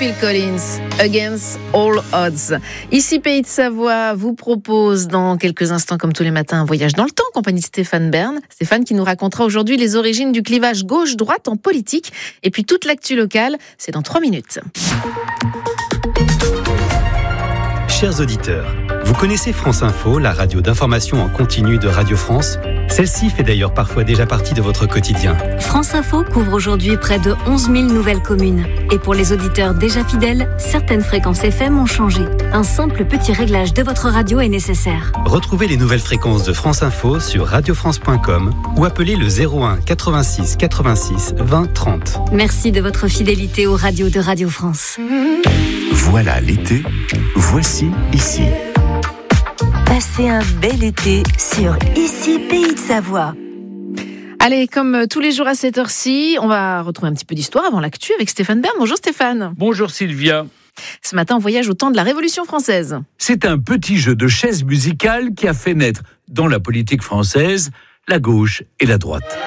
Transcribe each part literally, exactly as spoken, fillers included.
Phil Collins, Against All Odds. Ici, Pays de Savoie vous propose dans quelques instants, comme tous les matins, un voyage dans le temps en compagnie de Stéphane Bern. Stéphane qui nous racontera aujourd'hui les origines du clivage gauche-droite en politique. Et puis toute l'actu locale, c'est dans trois minutes. Chers auditeurs, vous connaissez France Info, la radio d'information en continu de Radio France ? Celle-ci fait d'ailleurs parfois déjà partie de votre quotidien. France Info couvre aujourd'hui près de onze mille nouvelles communes. Et pour les auditeurs déjà fidèles, certaines fréquences F M ont changé. Un simple petit réglage de votre radio est nécessaire. Retrouvez les nouvelles fréquences de France Info sur radio france point com ou appelez le zéro un quatre-vingt-six quatre-vingt-six vingt trente. Merci de votre fidélité aux radios de Radio France. Voilà l'été, voici ici. Passez un bel été sur Ici Pays de Savoie. Allez, comme tous les jours à cette heure-ci, on va retrouver un petit peu d'histoire avant l'actu avec Stéphane Bern. Bonjour Stéphane. Bonjour Sylvia. Ce matin, on voyage au temps de la Révolution française. C'est un petit jeu de chaises musicales qui a fait naître, dans la politique française, la gauche et la droite.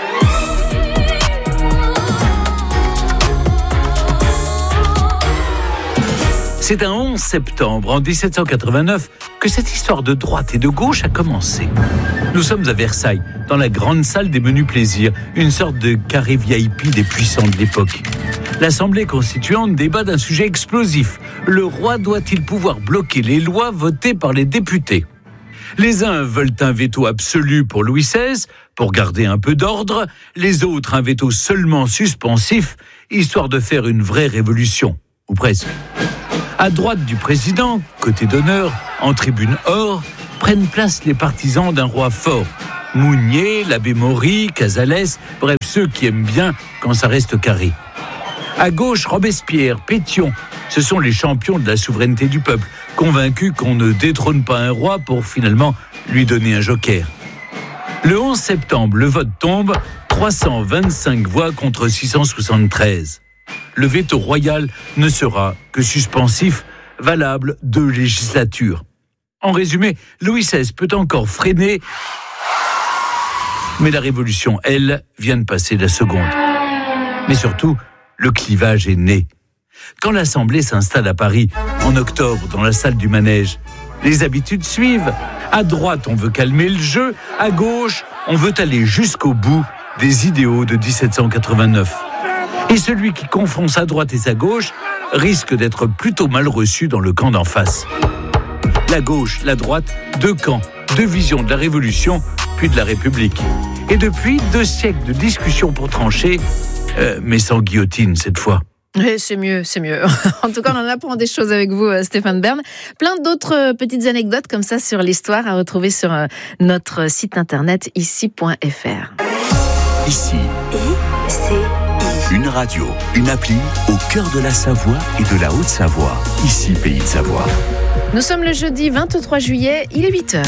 C'est un onze septembre en dix-sept cent quatre-vingt-neuf que cette histoire de droite et de gauche a commencé. Nous sommes à Versailles, dans la grande salle des menus plaisirs, une sorte de carré V I P des puissants de l'époque. L'Assemblée constituante débat d'un sujet explosif. Le roi doit-il pouvoir bloquer les lois votées par les députés ? Les uns veulent un veto absolu pour Louis seize, pour garder un peu d'ordre, les autres un veto seulement suspensif, histoire de faire une vraie révolution, ou presque. À droite du président, côté d'honneur, en tribune or, prennent place les partisans d'un roi fort. Mounier, l'abbé Maury, Casalès, bref, ceux qui aiment bien quand ça reste carré. À gauche, Robespierre, Pétion, ce sont les champions de la souveraineté du peuple, convaincus qu'on ne détrône pas un roi pour finalement lui donner un joker. Le onze septembre, le vote tombe, trois cent vingt-cinq voix contre six cent soixante-treize. Le veto royal ne sera que suspensif, valable deux législatures. En résumé, Louis seize peut encore freiner, mais la Révolution, elle, vient de passer la seconde. Mais surtout, le clivage est né. Quand l'Assemblée s'installe à Paris, en octobre, dans la salle du Manège, les habitudes suivent. À droite, on veut calmer le jeu. À gauche, on veut aller jusqu'au bout des idéaux de dix-sept cent quatre-vingt-neuf. Et celui qui confond sa droite et sa gauche risque d'être plutôt mal reçu dans le camp d'en face. La gauche, la droite, deux camps, deux visions de la Révolution, puis de la République. Et depuis, deux siècles de discussions pour trancher, euh, mais sans guillotine cette fois. Et c'est mieux, c'est mieux. En tout cas, on en apprend des choses avec vous, Stéphane Bern. Plein d'autres petites anecdotes comme ça sur l'histoire à retrouver sur notre site internet ici point f r. Ici. Et c'est Une radio, une appli au cœur de la Savoie et de la Haute-Savoie. Ici, Pays de Savoie. Nous sommes le jeudi vingt-trois juillet, il est huit heures.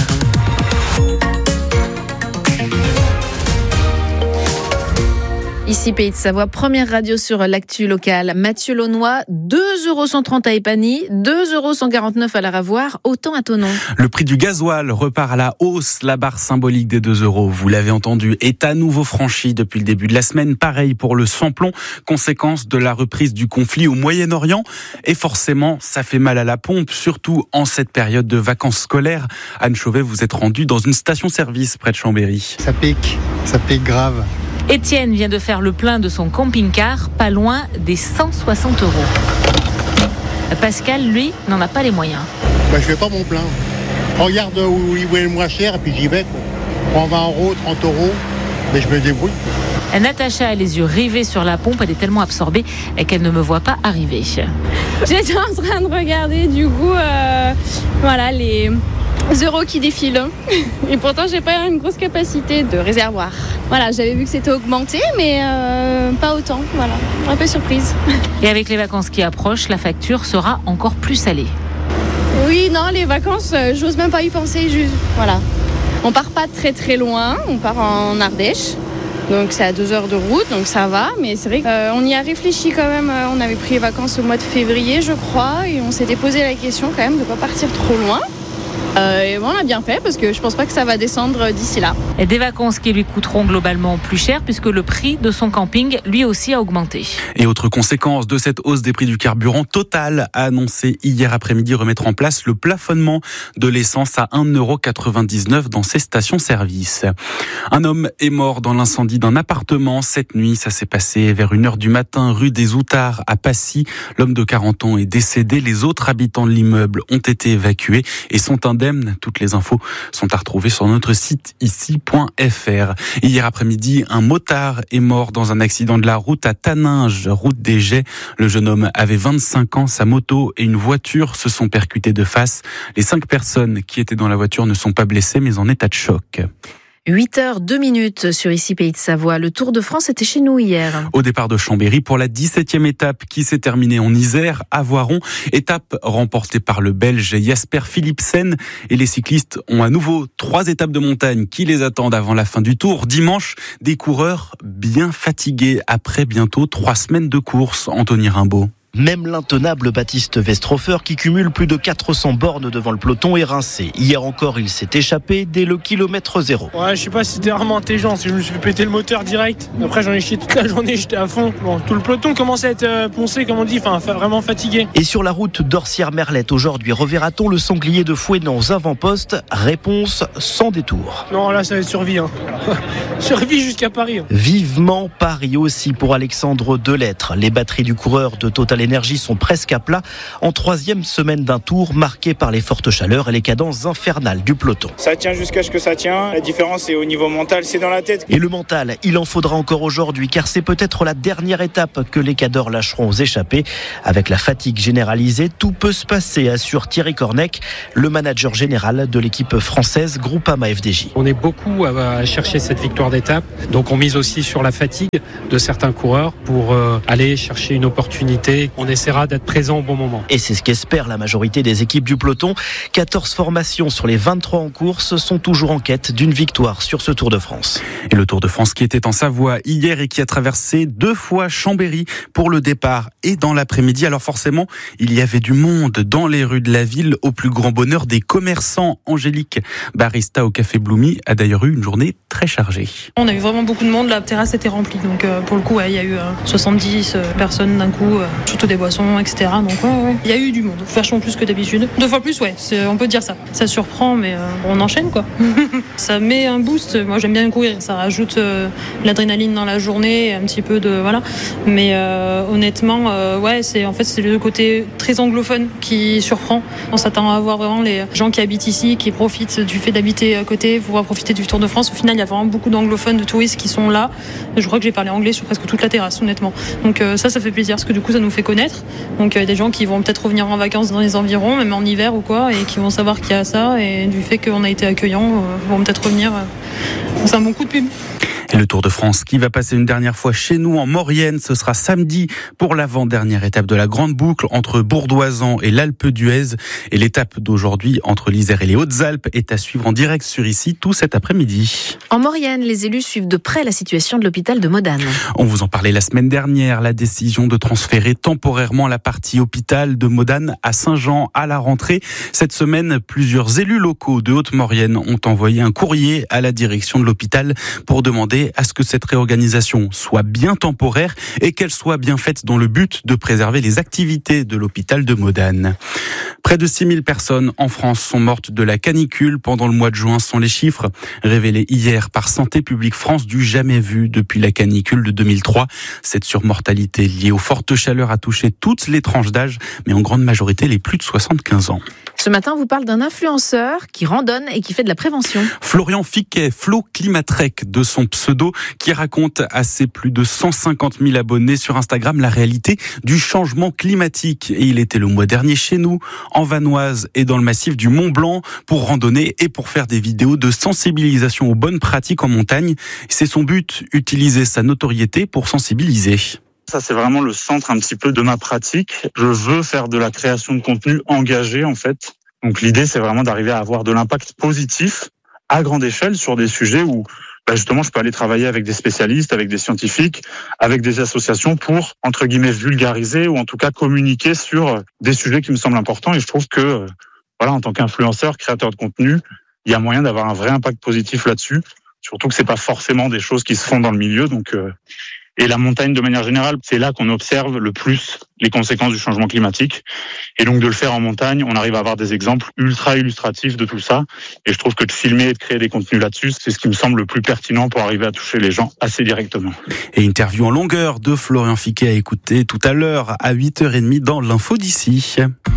Ici, Pays de Savoie, première radio sur l'actu locale. Mathieu Launois, deux euros cent trente à Épany, deux euros cent quarante-neuf à la Ravoire, autant à Thonon. Le prix du gasoil repart à la hausse. La barre symbolique des deux euros, vous l'avez entendu, est à nouveau franchie depuis le début de la semaine. Pareil pour le sans-plomb, conséquence de la reprise du conflit au Moyen-Orient. Et forcément, ça fait mal à la pompe, surtout en cette période de vacances scolaires. Anne Chauvet, vous êtes rendue dans une station-service près de Chambéry. Ça pique, ça pique grave. Étienne vient de faire le plein de son camping-car, pas loin des cent soixante euros. Pascal, lui, n'en a pas les moyens. Bah, je fais pas mon plein. Regarde où il est le moins cher et puis j'y vais. Quoi. Je prends vingt euros, trente euros, mais je me débrouille. Natacha a les yeux rivés sur la pompe, elle est tellement absorbée qu'elle ne me voit pas arriver. J'étais en train de regarder du coup euh, voilà, les euros qui défilent. Et pourtant, j'ai pas une grosse capacité de réservoir. Voilà, j'avais vu que c'était augmenté, mais euh, pas autant. Voilà, un peu surprise. Et avec les vacances qui approchent, la facture sera encore plus salée. Oui, non, les vacances, euh, j'ose même pas y penser. Juste, voilà. On part pas très très loin, on part en Ardèche. Donc c'est à deux heures de route, donc ça va. Mais c'est vrai qu'on euh, y a réfléchi quand même. On avait pris les vacances au mois de février, je crois. Et on s'était posé la question quand même de ne pas partir trop loin. Euh, et bon, on a bien fait parce que je pense pas que ça va descendre d'ici là. Et des vacances qui lui coûteront globalement plus cher puisque le prix de son camping, lui aussi, a augmenté. Et autre conséquence de cette hausse des prix du carburant, Total a annoncé hier après-midi remettre en place le plafonnement de l'essence à un euro quatre-vingt-dix-neuf dans ses stations-service. Un homme est mort dans l'incendie d'un appartement cette nuit. Ça s'est passé vers une heure du matin, rue des Outards à Passy. L'homme de quarante ans est décédé. Les autres habitants de l'immeuble ont été évacués et sont indemnes. Toutes les infos sont à retrouver sur notre site ici point f r. Hier après-midi, un motard est mort dans un accident de la route à Taninges, route des Jets. Le jeune homme avait vingt-cinq ans. Sa moto et une voiture se sont percutées de face. Les cinq personnes qui étaient dans la voiture ne sont pas blessées, mais en état de choc. huit heures deux minutes sur Ici Pays de Savoie. Le Tour de France était chez nous hier. Au départ de Chambéry pour la dix-septième étape qui s'est terminée en Isère à Voiron. Étape remportée par le Belge Jasper Philipsen. Et les cyclistes ont à nouveau trois étapes de montagne qui les attendent avant la fin du Tour. Dimanche, des coureurs bien fatigués après bientôt trois semaines de course. Anthony Rimbaud. Même l'intenable Baptiste Westhofer, qui cumule plus de quatre cents bornes devant le peloton, est rincé. Hier encore, il s'est échappé dès le kilomètre zéro. Ouais, je sais pas si c'était vraiment intelligent, si je me suis fait péter le moteur direct. Après, j'en ai chié toute la journée, j'étais à fond. Bon, tout le peloton commençait à être euh, poncé, comme on dit, enfin, vraiment fatigué. Et sur la route d'Orsières-Merlette, aujourd'hui, reverra-t-on le sanglier de Fouesnant aux avant-postes? Réponse sans détour. Non, là, ça va être survie. Hein. Survie jusqu'à Paris. Hein. Vivement Paris aussi pour Alexandre Delettre. Les batteries du coureur de Total Énergie sont presque à plat en troisième semaine d'un tour marqué par les fortes chaleurs et les cadences infernales du peloton. Ça tient jusqu'à ce que ça tient. La différence c'est au niveau mental, c'est dans la tête. Et le mental, il en faudra encore aujourd'hui car c'est peut-être la dernière étape que les cadors lâcheront aux échappés. Avec la fatigue généralisée, tout peut se passer, assure Thierry Cornec, le manager général de l'équipe française Groupama F D J. On est beaucoup à chercher cette victoire d'étape, donc on mise aussi sur la fatigue de certains coureurs pour aller chercher une opportunité. On essaiera d'être présent au bon moment. Et c'est ce qu'espère la majorité des équipes du peloton. quatorze formations sur les vingt-trois en course sont toujours en quête d'une victoire sur ce Tour de France. Et le Tour de France qui était en Savoie hier et qui a traversé deux fois Chambéry pour le départ et dans l'après-midi. Alors forcément, il y avait du monde dans les rues de la ville au plus grand bonheur des commerçants. Angélique, barista au Café Bloomy, a d'ailleurs eu une journée très chargée. On a eu vraiment beaucoup de monde, la terrasse était remplie. Donc euh, pour le coup, ouais, il y a eu euh, soixante-dix euh, personnes d'un coup. Euh, surtout des boissons, et cetera. Donc ouais, ouais, il y a eu du monde, vachement plus que d'habitude. Deux fois plus, ouais, c'est, on peut dire ça. Ça surprend, mais euh, on enchaîne quoi. Ça met un boost. Moi, j'aime bien courir. Ça rajoute euh, l'adrénaline dans la journée, un petit peu de voilà. Mais euh, honnêtement, euh, ouais, c'est en fait c'est le côté très anglophone qui surprend. On s'attend à voir vraiment les gens qui habitent ici, qui profitent du fait d'habiter à côté, pouvoir profiter du Tour de France. Au final, il y a vraiment beaucoup d'anglophones, de touristes qui sont là. Je crois que j'ai parlé anglais sur presque toute la terrasse, honnêtement. Donc euh, ça, ça fait plaisir parce que du coup, ça nous fait connaître. Donc il y a des gens qui vont peut-être revenir en vacances dans les environs, même en hiver ou quoi, et qui vont savoir qu'il y a ça. Et du fait qu'on a été accueillants, euh, vont peut-être revenir. Euh, c'est un bon coup de pub. Et le Tour de France qui va passer une dernière fois chez nous en Maurienne, ce sera samedi pour l'avant-dernière étape de la grande boucle entre Bourdoisan et l'Alpe d'Huez. Et l'étape d'aujourd'hui entre l'Isère et les Hautes-Alpes est à suivre en direct sur Ici tout cet après-midi. En Maurienne, les élus suivent de près la situation de l'hôpital de Modane. On vous en parlait la semaine dernière, la décision de transférer temporairement la partie hôpital de Modane à Saint-Jean à la rentrée. Cette semaine, plusieurs élus locaux de Haute-Maurienne ont envoyé un courrier à la direction de l'hôpital pour demander à ce que cette réorganisation soit bien temporaire et qu'elle soit bien faite dans le but de préserver les activités de l'hôpital de Modane. Près de six mille personnes en France sont mortes de la canicule pendant le mois de juin, sont les chiffres révélés hier par Santé publique France, du jamais vu depuis la canicule de deux mille trois. Cette surmortalité liée aux fortes chaleurs a touché toutes les tranches d'âge, mais en grande majorité les plus de soixante-quinze ans. Ce matin, on vous parle d'un influenceur qui randonne et qui fait de la prévention. Florian Fiquet, Flo Climatrek de son pseudo, qui raconte à ses plus de cent cinquante mille abonnés sur Instagram la réalité du changement climatique. Et il était le mois dernier chez nous, en Vanoise et dans le massif du Mont Blanc, pour randonner et pour faire des vidéos de sensibilisation aux bonnes pratiques en montagne. C'est son but, utiliser sa notoriété pour sensibiliser. Ça, c'est vraiment le centre un petit peu de ma pratique. Je veux faire de la création de contenu engagé, en fait. Donc, l'idée, c'est vraiment d'arriver à avoir de l'impact positif à grande échelle sur des sujets où, bah, justement, je peux aller travailler avec des spécialistes, avec des scientifiques, avec des associations pour, entre guillemets, vulgariser ou en tout cas communiquer sur des sujets qui me semblent importants. Et je trouve que voilà, en tant qu'influenceur, créateur de contenu, il y a moyen d'avoir un vrai impact positif là-dessus. Surtout que c'est pas forcément des choses qui se font dans le milieu, donc. Euh, Et la montagne, de manière générale, c'est là qu'on observe le plus les conséquences du changement climatique. Et donc, de le faire en montagne, on arrive à avoir des exemples ultra illustratifs de tout ça. Et je trouve que de filmer et de créer des contenus là-dessus, c'est ce qui me semble le plus pertinent pour arriver à toucher les gens assez directement. Et interview en longueur de Florian Fiquet à écouter tout à l'heure à huit heures trente dans l'info d'ici.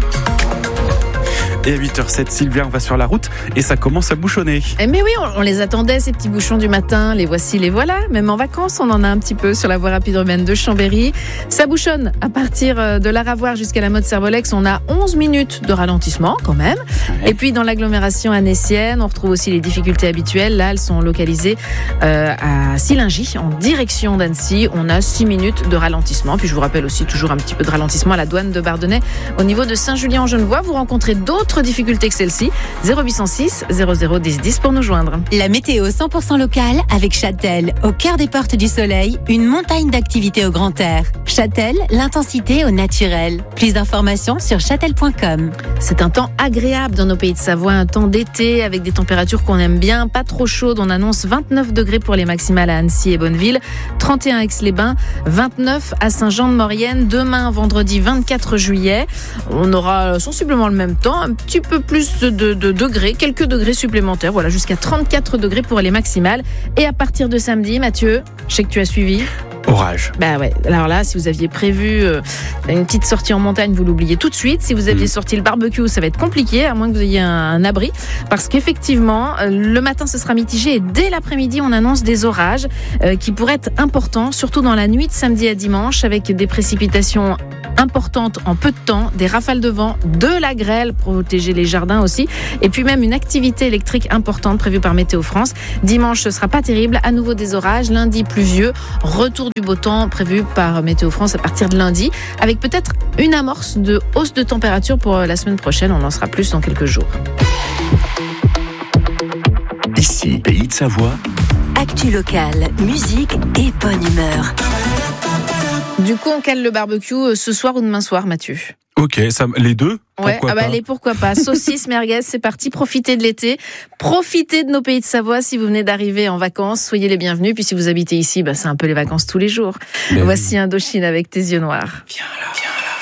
Et à huit heures zéro sept, Sylvia, on va sur la route et ça commence à bouchonner. Eh mais oui, on, on les attendait, ces petits bouchons du matin. Les voici, les voilà. Même en vacances, on en a un petit peu sur la voie rapide urbaine de Chambéry. Ça bouchonne à partir de l'Aravoir jusqu'à la Motte-Servolex. On a onze minutes de ralentissement quand même. Ouais. Et puis dans l'agglomération annécienne, on retrouve aussi les difficultés habituelles. Là, elles sont localisées euh, à Sillingy, en direction d'Annecy. On a six minutes de ralentissement. Puis je vous rappelle aussi toujours un petit peu de ralentissement à la douane de Bardonnay. Au niveau de Saint-Julien-en-Genevois, vous rencontrez d'autres difficultés que celle-ci. zéro huit cent six zéro zéro dix dix pour nous joindre. La météo cent pour cent locale avec Châtel, au cœur des portes du soleil, une montagne d'activités au grand air. Châtel, l'intensité au naturel. Plus d'informations sur châtel point com. C'est un temps agréable dans nos pays de Savoie, un temps d'été avec des températures qu'on aime bien, pas trop chaudes. On annonce vingt-neuf degrés pour les maximales à Annecy et Bonneville, trente et un à Aix-les-Bains, vingt-neuf à Saint-Jean-de-Maurienne. Demain, vendredi vingt-quatre juillet, on aura sensiblement le même temps, un petit peu plus de, de, de degrés, quelques degrés supplémentaires, voilà, jusqu'à trente-quatre degrés pour les maximales. Et à partir de samedi, Mathieu, je sais que tu as suivi. Orage. Bah ouais. Alors là, si vous aviez prévu euh, une petite sortie en montagne, vous l'oubliez tout de suite. Si vous aviez mmh. sorti le barbecue, ça va être compliqué, à moins que vous ayez un, un abri. Parce qu'effectivement, euh, le matin, ce sera mitigé. Et dès l'après-midi, on annonce des orages euh, qui pourraient être importants, surtout dans la nuit de samedi à dimanche, avec des précipitations importantes en peu de temps, des rafales de vent, de la grêle, protéger les jardins aussi, et puis même une activité électrique importante prévue par Météo France. Dimanche, ce sera pas terrible, à nouveau des orages, lundi pluvieux, retour du beau temps prévu par Météo France à partir de lundi, avec peut-être une amorce de hausse de température pour la semaine prochaine, on en saura plus dans quelques jours. Ici, Pays de Savoie. Actu locale, musique et bonne humeur. Du coup, on cale le barbecue ce soir ou demain soir, Mathieu? Ok, ça, les deux. Ouais, ah bah allez, pourquoi pas. Saucisse, merguez, c'est parti. Profitez de l'été. Profitez de nos pays de Savoie si vous venez d'arriver en vacances. Soyez les bienvenus. Puis si vous habitez ici, bah, c'est un peu les vacances tous les jours. Mais Voici oui. Indochine avec tes yeux noirs. Viens là.